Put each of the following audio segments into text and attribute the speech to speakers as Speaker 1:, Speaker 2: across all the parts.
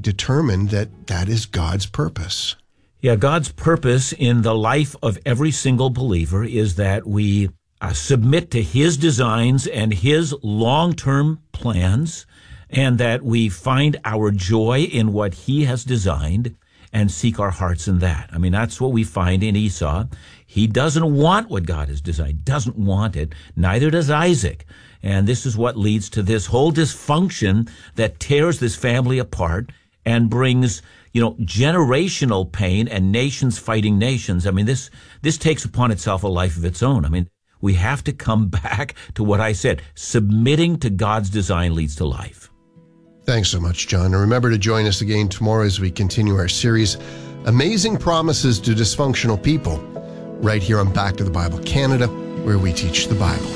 Speaker 1: determined that that is God's purpose.
Speaker 2: Yeah, God's purpose in the life of every single believer is that we submit to His designs and His long-term plans, and that we find our joy in what He has designed and seek our hearts in that. I mean, that's what we find in Esau. He doesn't want what God has designed, doesn't want it. Neither does Isaac. And this is what leads to this whole dysfunction that tears this family apart and brings, generational pain and nations fighting nations. I mean, this takes upon itself a life of its own. I mean, we have to come back to what I said. Submitting to God's design leads to life.
Speaker 1: Thanks so much, John. And remember to join us again tomorrow as we continue our series, Amazing Promises to Dysfunctional People, right here on Back to the Bible Canada, where we teach the Bible.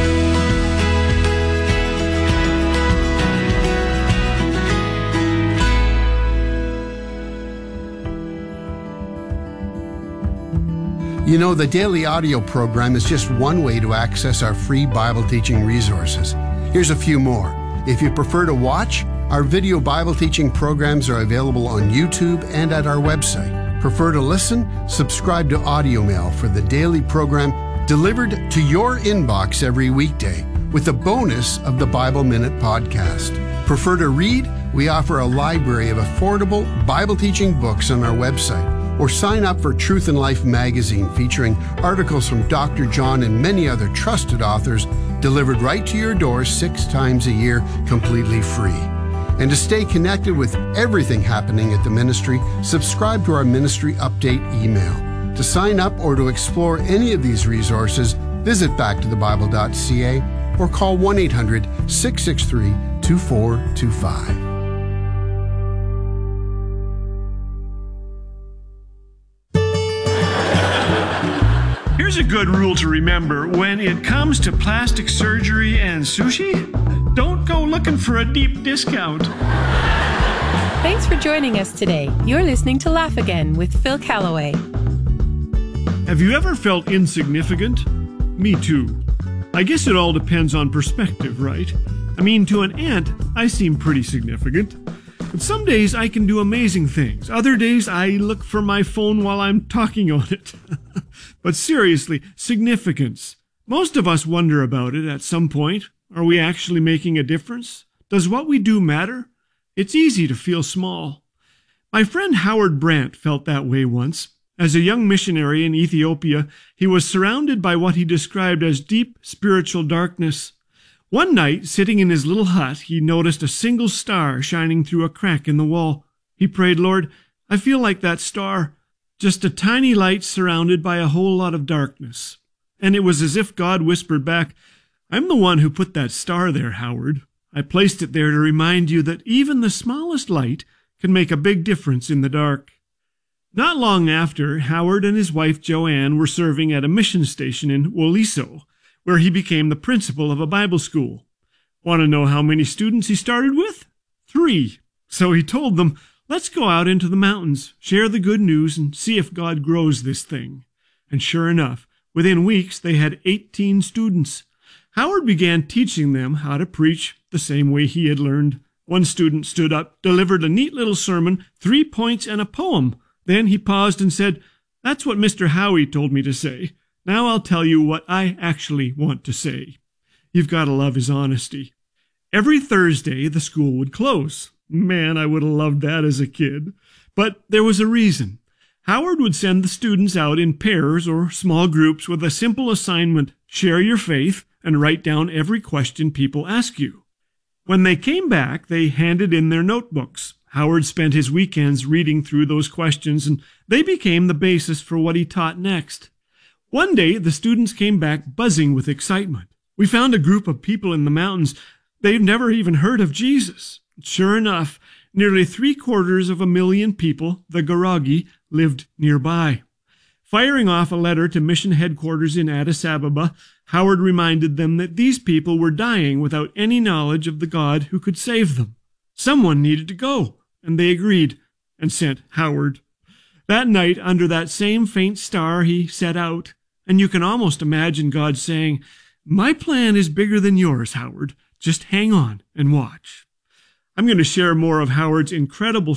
Speaker 3: The daily audio program is just one way to access our free Bible teaching resources. Here's a few more. If you prefer to watch, our video Bible teaching programs are available on YouTube and at our website. Prefer to listen? Subscribe to Audio Mail for the daily program delivered to your inbox every weekday with a bonus of the Bible Minute podcast. Prefer to read? We offer a library of affordable Bible teaching books on our website. Or sign up for Truth and Life magazine featuring articles from Dr. John and many other trusted authors delivered right to your door 6 times a year completely free. And to stay connected with everything happening at the ministry, subscribe to our ministry update email. To sign up or to explore any of these resources, visit backtothebible.ca or call 1-800-663-2425.
Speaker 4: Here's a good rule to remember when it comes to plastic surgery and sushi. Don't go looking for a deep discount.
Speaker 5: Thanks for joining us today. You're listening to Laugh Again with Phil Callaway.
Speaker 4: Have you ever felt insignificant? Me too. I guess it all depends on perspective, right? I mean, to an ant, I seem pretty significant. But some days I can do amazing things. Other days I look for my phone while I'm talking on it. But seriously, significance. Most of us wonder about it at some point. Are we actually making a difference? Does what we do matter? It's easy to feel small. My friend Howard Brandt felt that way once. As a young missionary in Ethiopia, he was surrounded by what he described as deep spiritual darkness. One night, sitting in his little hut, he noticed a single star shining through a crack in the wall. He prayed, "Lord, I feel like that star, just a tiny light surrounded by a whole lot of darkness." And it was as if God whispered back, "I'm the one who put that star there, Howard. I placed it there to remind you that even the smallest light can make a big difference in the dark." Not long after, Howard and his wife Joanne were serving at a mission station in Woliso, where he became the principal of a Bible school. Want to know how many students he started with? 3. So he told them, "Let's go out into the mountains, share the good news, and see if God grows this thing." And sure enough, within weeks they had 18 students. Howard began teaching them how to preach the same way he had learned. One student stood up, delivered a neat little sermon, 3 points and a poem. Then he paused and said, "That's what Mr. Howie told me to say. Now I'll tell you what I actually want to say." You've got to love his honesty. Every Thursday, the school would close. Man, I would have loved that as a kid. But there was a reason. Howard would send the students out in pairs or small groups with a simple assignment: share your faith and write down every question people ask you. When they came back, they handed in their notebooks. Howard spent his weekends reading through those questions, and they became the basis for what he taught next. One day, the students came back buzzing with excitement. "We found a group of people in the mountains. They've never even heard of Jesus." Sure enough, nearly 750,000 people, the Garagi, lived nearby. Firing off a letter to mission headquarters in Addis Ababa, Howard reminded them that these people were dying without any knowledge of the God who could save them. Someone needed to go, and they agreed and sent Howard. That night, under that same faint star, he set out, and you can almost imagine God saying, "My plan is bigger than yours, Howard. Just hang on and watch." I'm going to share more of Howard's incredible